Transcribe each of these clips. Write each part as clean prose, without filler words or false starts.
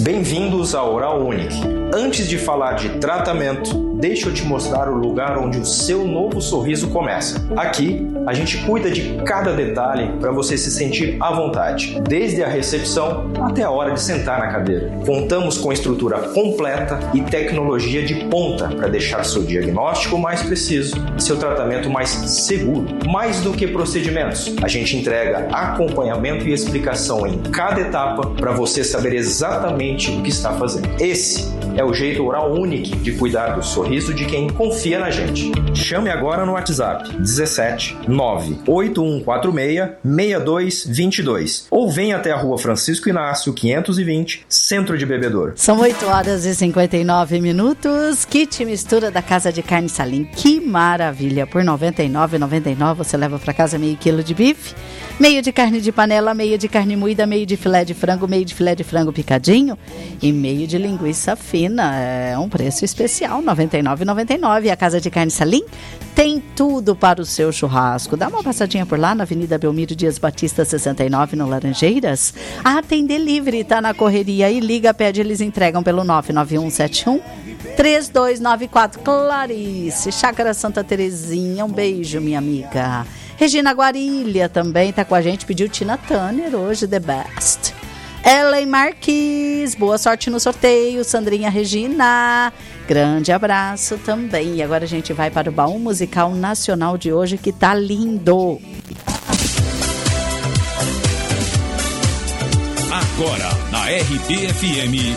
Bem-vindos à Oral Unique. Antes de falar de tratamento, deixa eu te mostrar o lugar onde o seu novo sorriso começa. Aqui, a gente cuida de cada detalhe para você se sentir à vontade, desde a recepção até a hora de sentar na cadeira. Contamos com estrutura completa e tecnologia de ponta para deixar seu diagnóstico mais preciso e seu tratamento mais seguro. Mais do que procedimentos, a gente entrega acompanhamento e explicação em cada etapa para você saber exatamente o que está fazendo. Esse é o jeito Oral Unique de cuidar do sorriso de quem confia na gente. Chame agora no WhatsApp 17 98146 6222 ou venha até a Rua Francisco Inácio 520, Centro de Bebedouro. São 8h59. Kit mistura da Casa de Carne Salim. Que maravilha! Por R$ 99,99 você leva para casa meio quilo de bife, meio de carne de panela, meio de carne moída, meio de filé de frango, meio de filé de frango picadinho e meio de linguiça fina. É um preço especial, R$ 99,99. A Casa de Carne Salim tem tudo para o seu churrasco. Dá uma passadinha por lá na Avenida Belmiro Dias Batista 69, no Laranjeiras. Tem delivery, tá na correria e liga, pede, eles entregam pelo 99171-3294. Clarice, Chácara Santa Terezinha, um beijo, minha amiga. Regina Guarilha também tá com a gente, pediu Tina Turner hoje, The Best. Ellen Marques, boa sorte no sorteio. Sandrinha Regina, grande abraço também. E agora a gente vai para o baú musical nacional de hoje, que tá lindo. Agora na RBFM,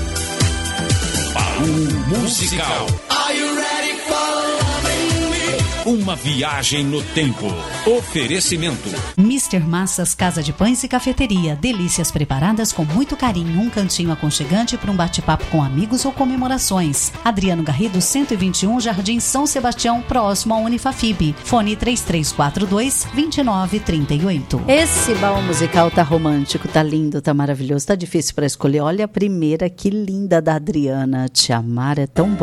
baú musical. Are you ready for uma viagem no tempo. Oferecimento Mr. Massas, Casa de Pães e Cafeteria. Delícias preparadas com muito carinho. Um cantinho aconchegante para um bate-papo com amigos ou comemorações. Adriano Garrido, 121, Jardim São Sebastião, próximo à Unifafib. Fone 3342-2938. Esse baú musical tá romântico, tá lindo, tá maravilhoso, tá difícil para escolher. Olha a primeira, que linda, da Adriana. Te amar é tão bom.